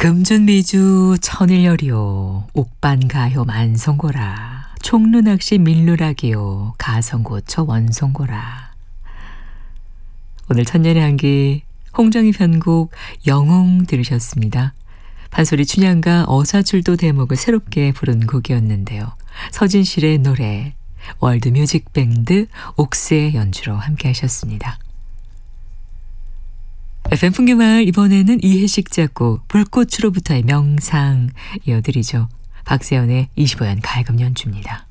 금준미주 천일열이요 옥반가효 만성고라 총루낚시 밀루락이요 가성고처 원성고라. 오늘 천년의 한기 홍정희 편곡 영웅 들으셨습니다. 판소리 춘향과 어사출도 대목을 새롭게 부른 곡이었는데요. 서진실의 노래 월드뮤직밴드 옥스의 연주로 함께 하셨습니다. FM 풍경마을 이번에는 이혜식 작곡 불꽃으로부터의 명상 이어드리죠. 박세연의 25연 가야금 연주입니다.